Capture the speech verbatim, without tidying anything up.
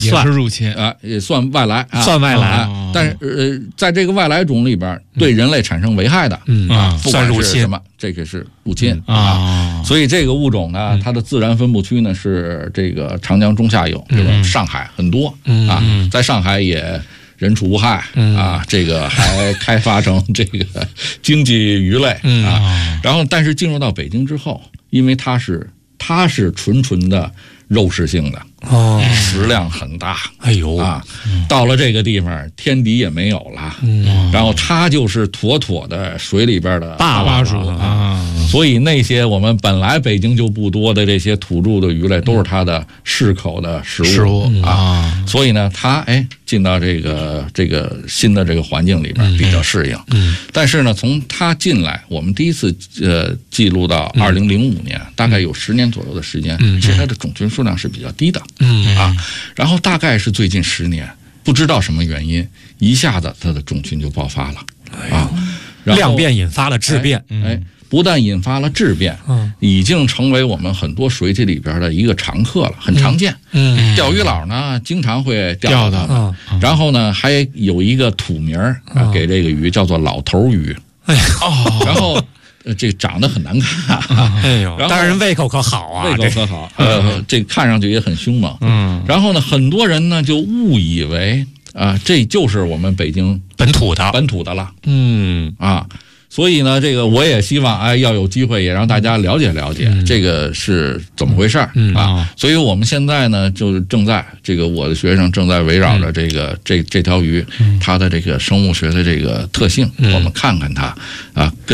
也是入侵啊，也算外来啊， 算外来。 啊、但是呃，在这个外来种里边，对人类产生危害的， 嗯啊，不管是什么，这个是入侵、 嗯、 啊。所以这个物种呢，它的自然分布区呢是这个长江中下游，这个上海很多、 嗯、 啊，在上海也人畜无害、 嗯、 啊，这个还开发成这个经济鱼类、 嗯、 啊。然后，但是进入到北京之后，因为它是它是纯纯的肉食性的。 哦， 食量很大， 哎呦啊，到了这个地方，天敌也没有了，嗯，然后它就是妥妥的水里边的大巴鼠啊，所以那些我们本来北京就不多的这些土著的鱼类，都是它的适口的食物， 食物啊，所以呢，它哎进到这个这个新的这个环境里边比较适应， 嗯， 但是呢，从它进来，我们第一次呃记录到二零零五年，大概有十年左右的时间， 嗯， 其实它的种群数量是比较低的。 嗯啊，然后大概是最近十年，不知道什么原因，一下子它的种群就爆发了啊， 量变引发了质变， 哎，哎不但引发了质变， 嗯， 已经成为我们很多水体里边的一个常客了，很常见。 嗯， 钓鱼佬呢经常会钓的， 嗯，然后呢还有一个土名啊， 嗯、 给这个鱼叫做老头鱼。 哎哦， 然后。呃，这长得很难看、 啊，哎呦，但是胃口可好啊， 胃口可好，呃，这看上去也很凶猛， 嗯。 然后呢，很多人呢就误以为啊，这就是我们北京本土的本土的了， 嗯啊，所以呢，这个我也希望哎，要有机会也让大家了解了解、 嗯、 这个是怎么回事、 嗯、 啊。所以我们现在呢，就是正在这个我的学生正在围绕着这个、嗯、这这条鱼、嗯、它的这个生物学的这个特性， 嗯、 我们看看它啊。